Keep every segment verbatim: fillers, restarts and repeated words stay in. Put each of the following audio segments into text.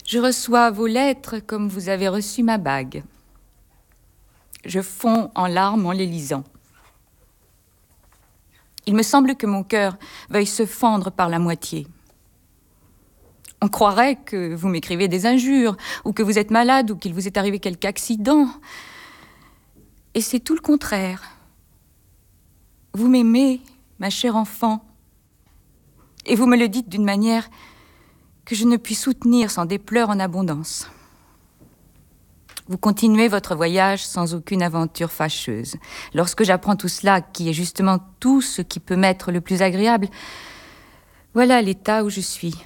Je reçois vos lettres comme vous avez reçu ma bague. Je fonds en larmes en les lisant. Il me semble que mon cœur veuille se fendre par la moitié. On croirait que vous m'écrivez des injures, ou que vous êtes malade, ou qu'il vous est arrivé quelque accident. Et c'est tout le contraire. Vous m'aimez, ma chère enfant, et vous me le dites d'une manière que je ne puis soutenir sans des pleurs en abondance. Vous continuez votre voyage sans aucune aventure fâcheuse. Lorsque j'apprends tout cela, qui est justement tout ce qui peut m'être le plus agréable, voilà l'état où je suis.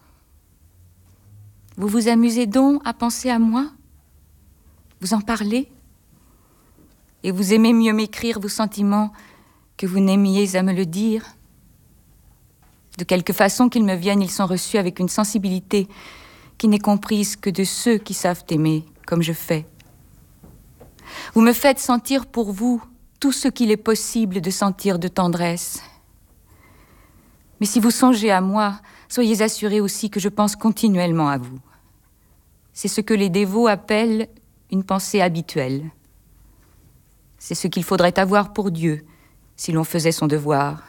Vous vous amusez donc à penser à moi? Vous en parlez? Et vous aimez mieux m'écrire vos sentiments que vous n'aimiez à me le dire? De quelque façon qu'ils me viennent, ils sont reçus avec une sensibilité qui n'est comprise que de ceux qui savent aimer, comme je fais. Vous me faites sentir pour vous tout ce qu'il est possible de sentir de tendresse. Mais si vous songez à moi, soyez assurés aussi que je pense continuellement à vous. C'est ce que les dévots appellent une pensée habituelle. C'est ce qu'il faudrait avoir pour Dieu si l'on faisait son devoir.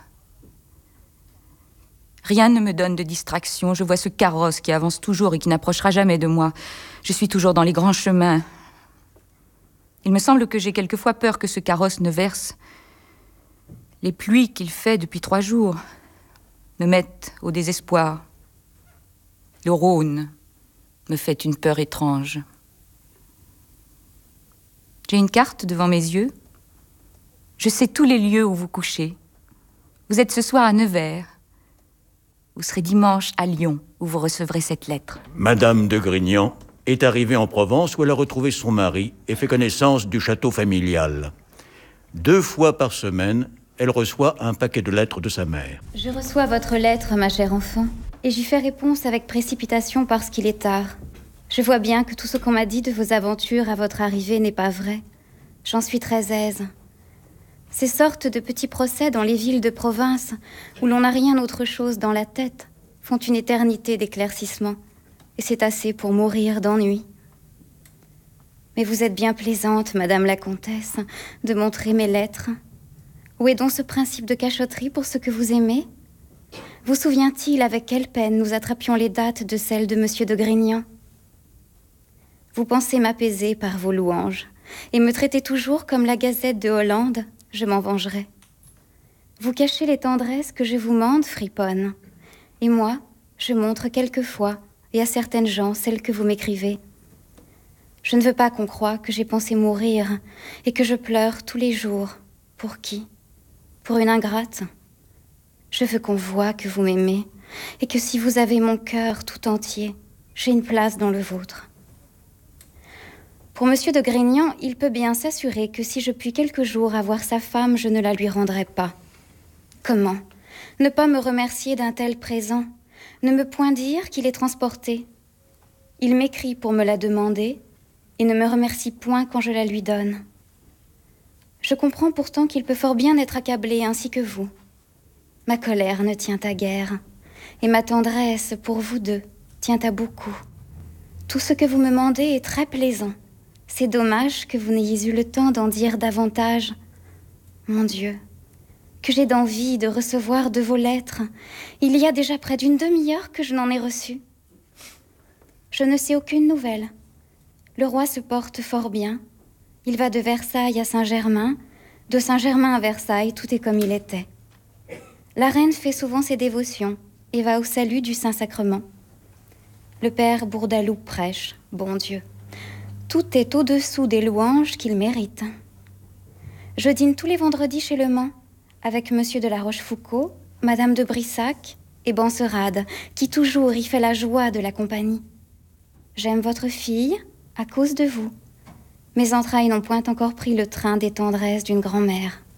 Rien ne me donne de distraction. Je vois ce carrosse qui avance toujours et qui n'approchera jamais de moi. Je suis toujours dans les grands chemins. Il me semble que j'ai quelquefois peur que ce carrosse ne verse. Les pluies qu'il fait depuis trois jours me mettent au désespoir. Le Rhône me fait une peur étrange. J'ai une carte devant mes yeux. Je sais tous les lieux où vous couchez. Vous êtes ce soir à Nevers. Vous serez dimanche à Lyon, où vous recevrez cette lettre. Madame de Grignan est arrivée en Provence où elle a retrouvé son mari et fait connaissance du château familial. Deux fois par semaine, elle reçoit un paquet de lettres de sa mère. Je reçois votre lettre, ma chère enfant, et j'y fais réponse avec précipitation parce qu'il est tard. Je vois bien que tout ce qu'on m'a dit de vos aventures à votre arrivée n'est pas vrai. J'en suis très aise. Ces sortes de petits procès dans les villes de province, où l'on n'a rien autre chose dans la tête, font une éternité d'éclaircissement, et c'est assez pour mourir d'ennui. Mais vous êtes bien plaisante, madame la comtesse, de montrer mes lettres. Où est donc ce principe de cachotterie pour ce que vous aimez? Vous souvient-il avec quelle peine nous attrapions les dates de celles de monsieur de Grignan? Vous pensez m'apaiser par vos louanges, et me traiter toujours comme la Gazette de Hollande. Je m'en vengerai. Vous cachez les tendresses que je vous mande, friponne. Et moi, je montre quelquefois, et à certaines gens, celles que vous m'écrivez. Je ne veux pas qu'on croie que j'ai pensé mourir, et que je pleure tous les jours. Pour qui? Pour une ingrate? Je veux qu'on voie que vous m'aimez, et que si vous avez mon cœur tout entier, j'ai une place dans le vôtre. Pour monsieur de Grignan, il peut bien s'assurer que si je puis quelques jours avoir sa femme, je ne la lui rendrai pas. Comment? Ne pas me remercier d'un tel présent? Ne me point dire qu'il est transporté? Il m'écrit pour me la demander et ne me remercie point quand je la lui donne. Je comprends pourtant qu'il peut fort bien être accablé ainsi que vous. Ma colère ne tient à guère, et ma tendresse pour vous deux tient à beaucoup. Tout ce que vous me mandez est très plaisant. C'est dommage que vous n'ayez eu le temps d'en dire davantage. Mon Dieu, que j'ai d'envie de recevoir de vos lettres. Il y a déjà près d'une demi-heure que je n'en ai reçu. Je ne sais aucune nouvelle. Le roi se porte fort bien. Il va de Versailles à Saint-Germain. De Saint-Germain à Versailles, tout est comme il était. La reine fait souvent ses dévotions et va au salut du Saint-Sacrement. Le père Bourdaloue prêche, bon Dieu. Tout est au-dessous des louanges qu'il mérite. Je dîne tous les vendredis chez Le Mans, avec monsieur de la Rochefoucauld, madame de Brissac et Benserade, qui toujours y fait la joie de la compagnie. J'aime votre fille à cause de vous. Mes entrailles n'ont point encore pris le train des tendresses d'une grand-mère.